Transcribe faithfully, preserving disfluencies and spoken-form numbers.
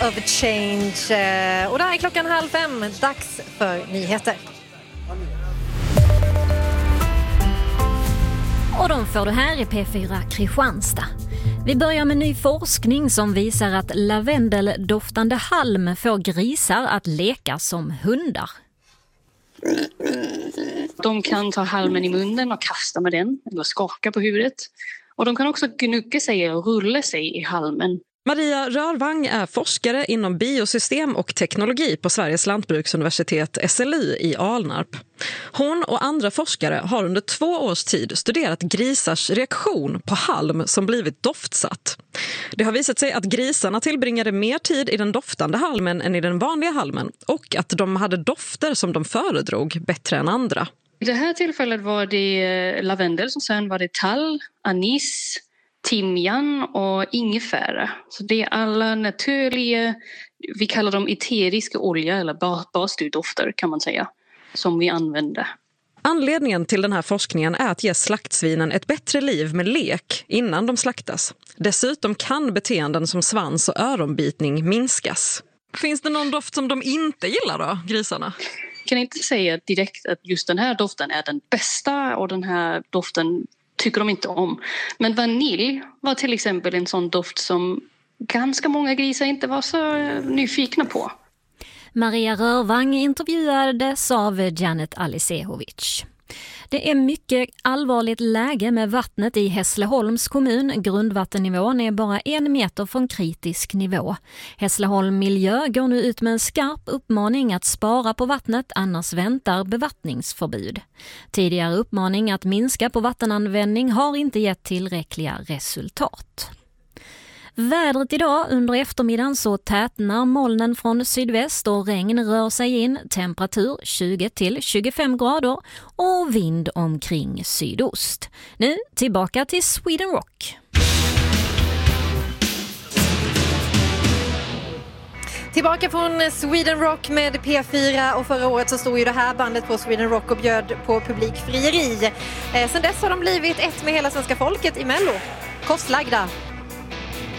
of Change. Och det här är klockan halv fem. Dags för nyheter. Och de får du här i P fyra Kristianstad. Vi börjar med ny forskning som visar att lavendeldoftande halm får grisar att leka som hundar. De kan ta halmen i munnen och kasta med den eller skaka på huvudet. Och de kan också gnugga sig och rulla sig i halmen. Maria Rörvang är forskare inom biosystem och teknologi på Sveriges lantbruksuniversitet S L U i Alnarp. Hon och andra forskare har under två års tid studerat grisars reaktion på halm som blivit doftsatt. Det har visat sig att grisarna tillbringade mer tid i den doftande halmen än i den vanliga halmen och att de hade dofter som de föredrog bättre än andra. I det här tillfället var det lavendel, som sen var det tall, anis, timjan och ingefära. Så det är alla naturliga, vi kallar dem eteriska olja eller basdofter kan man säga, som vi använder. Anledningen till den här forskningen är att ge slaktsvinen ett bättre liv med lek innan de slaktas. Dessutom kan beteenden som svans- och öronbitning minskas. Finns det någon doft som de inte gillar då, grisarna? Jag kan inte säga direkt att just den här doften är den bästa och den här doften tycker de inte om. Men vanilj var till exempel en sån doft som ganska många grisar inte var så nyfikna på. Maria Rörvang intervjuades av Janet Alisehovic. Det är mycket allvarligt läge med vattnet i Hässleholms kommun. Grundvattennivån är bara en meter från kritisk nivå. Hässleholm Miljö går nu ut med en skarp uppmaning att spara på vattnet, annars väntar bevattningsförbud. Tidigare uppmaning att minska på vattenanvändning har inte gett tillräckliga resultat. Vädret idag under eftermiddagen så tätnar molnen från sydväst och regn rör sig in, temperatur tjugo till tjugofem grader och vind omkring sydost. Nu tillbaka till Sweden Rock. Tillbaka från Sweden Rock med P fyra och förra året så stod ju det här bandet på Sweden Rock och bjöd på publikfrieri. Eh, sen dess har de blivit ett med hela svenska folket i Mello. Kostlagda